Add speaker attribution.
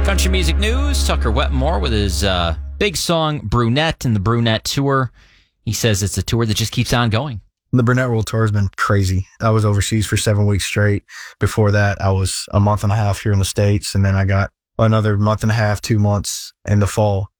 Speaker 1: Country music news. Tucker Wetmore with his big song Brunette and the Brunette Tour. He says it's a tour that just keeps on going.
Speaker 2: The Brunette World Tour has been crazy. I was overseas for 7 weeks straight. Before that, I was a month and a half here in the States, and then I got another month and a half, 2 months in the fall